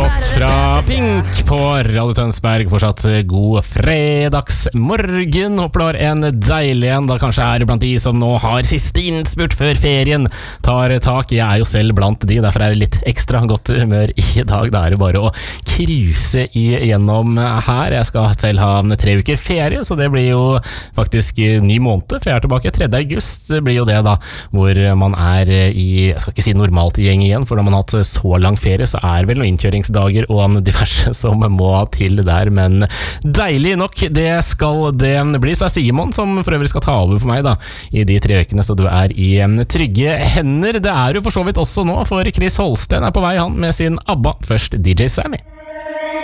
låt fra Pink på Radio Tønsberg. Fortsatt god fredagsmorgen. Håper du har en deilig en, da kanskje er blant de som nå har siste innspurt før ferien tar tak. Jeg er jo selv blant de, derfor er det litt ekstra godt humør i dag. Da er det bare å kruse igjennom her. Jeg skal selv ha 3 uker ferie, så det blir jo faktisk ny måned, for jeg er tilbake 3. august. Det blir jo det da, hvor man er i, jeg skal ikke si normalt gjeng igjen, for når man har hatt så lang ferie, så er vel noen innkjøringsdager og diverse som må til der, men deilig nok, det skal det bli. Så er Simon som for øvrig skal ta over for meg da, i de 3 ukene, så du er i trygge hender. Det er jo for så vidt også nå, for Chris Holsten er på vei han med sin ABBA. Først DJ Sammy.